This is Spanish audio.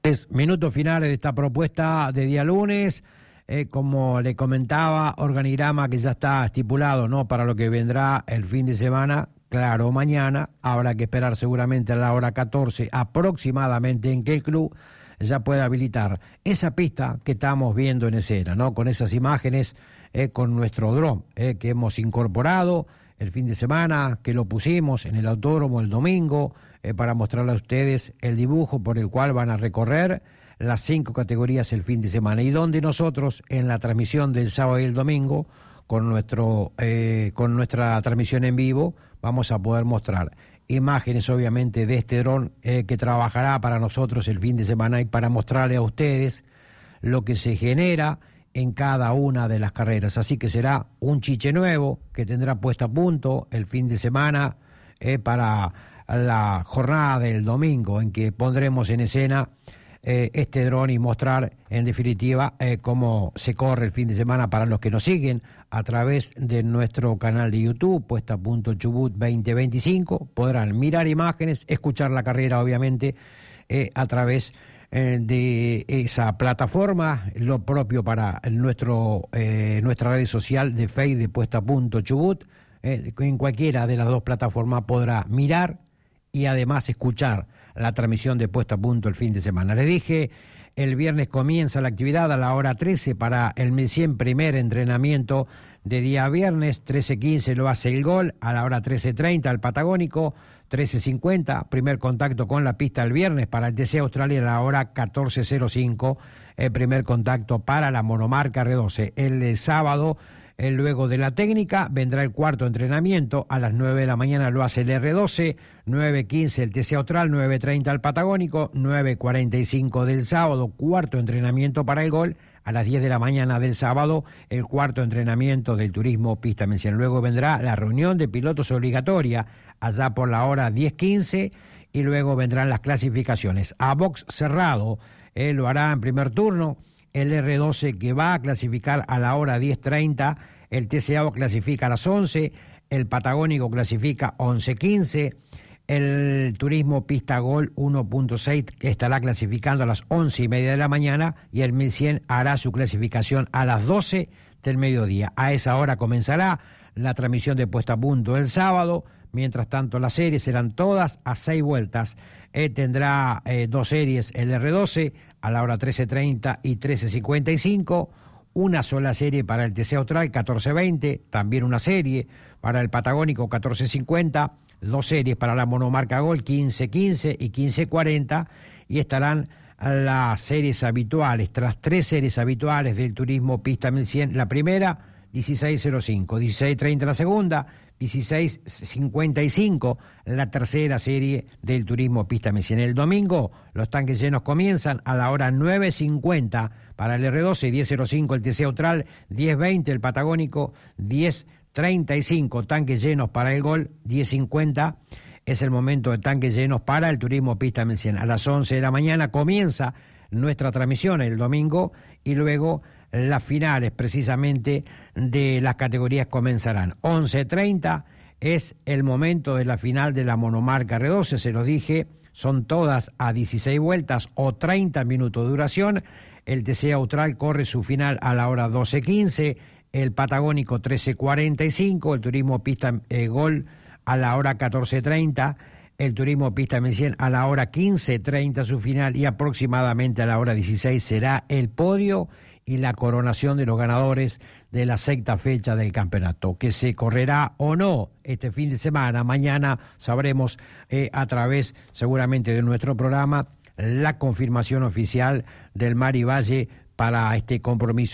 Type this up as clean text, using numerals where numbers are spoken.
Minutos finales de esta propuesta de día lunes, como le comentaba, organigrama que ya está estipulado, ¿no?, para lo que vendrá el fin de semana. Claro, mañana habrá que esperar seguramente a la hora 14 aproximadamente en que el club ya pueda habilitar esa pista que estamos viendo en escena, ¿no?, con esas imágenes, con nuestro dron que hemos incorporado el fin de semana, que lo pusimos en el autódromo el domingo, para mostrarle a ustedes el dibujo por el cual van a recorrer las 5 categorías el fin de semana, y donde nosotros en la transmisión del sábado y el domingo con nuestra transmisión en vivo vamos a poder mostrar imágenes obviamente de este dron que trabajará para nosotros el fin de semana, y para mostrarle a ustedes lo que se genera en cada una de las carreras. Así que será un chiche nuevo que tendrá puesta a punto el fin de semana para la jornada del domingo, en que pondremos en escena este dron y mostrar en definitiva cómo se corre el fin de semana para los que nos siguen a través de nuestro canal de YouTube, Puesta a Punto Chubut 2025. Podrán mirar imágenes, escuchar la carrera obviamente a través de esa plataforma, lo propio para nuestra red social de Facebook de Puesta a Punto Chubut. En cualquiera de las dos plataformas podrá mirar y además escuchar la transmisión de Puesta a Punto el fin de semana. Les dije, el viernes comienza la actividad a la hora 13 para el 1100 primer entrenamiento de día viernes. 13:15 lo hace el gol, a la hora 13:30 el Patagónico. 13:50 primer contacto con la pista el viernes para el TC Australia. A la hora 14:05 el primer contacto para la monomarca R12. El sábado, luego de la técnica, vendrá el cuarto entrenamiento. A las 9 de la mañana lo hace el R12, 9:15 el TC Austral, 9:30 el Patagónico, 9:45 del sábado, cuarto entrenamiento para el gol. A las 10 de la mañana del sábado, el cuarto entrenamiento del Turismo Pista Mencien. Luego vendrá la reunión de pilotos obligatoria, allá por la hora 10:15, y luego vendrán las clasificaciones. A box cerrado, lo hará en primer turno el R12, que va a clasificar a la hora 10:30, el TCAO clasifica a las 11, el Patagónico clasifica 11:15, el Turismo Pista Gol 1.6 estará clasificando a las 11:30 de la mañana, y el 1100 hará su clasificación a las 12 del mediodía. A esa hora comenzará la transmisión de Puesta a Punto el sábado. Mientras tanto, las series serán todas a 6 vueltas. Tendrá 2 series el R12 a la hora 13:30 y 13:55. Una sola serie para el TC Austral, 14:20. También una serie para el Patagónico, 14:50. 2 series para la monomarca Gol, 15:15 y 15:40. Y estarán las series habituales, tras 3 series habituales del Turismo Pista 1100. La primera, 16:05. 16:30 la segunda, 16:55 la tercera serie del Turismo Pista Mencien. El domingo los tanques llenos comienzan a la hora 9:50 para el R12, 10:05 el TC Austral, 10:20 el Patagónico, 10:35 tanques llenos para el Gol, 10:50 es el momento de tanques llenos para el Turismo Pista Mencien. A las 11 de la mañana comienza nuestra transmisión el domingo, y luego las finales precisamente de las categorías comenzarán. 11:30 es el momento de la final de la monomarca R12, se los dije, son todas a 16 vueltas o 30 minutos de duración. El TC Austral corre su final a la hora 12:15, el Patagónico 13:45, el Turismo Pista Gol a la hora 14:30, el Turismo Pista Mencien a la hora 15:30 su final, y aproximadamente a la hora 16 será el podio y la coronación de los ganadores de la 6ª fecha del campeonato, que se correrá o no este fin de semana. Mañana sabremos a través seguramente de nuestro programa la confirmación oficial del Mar y Valle para este compromiso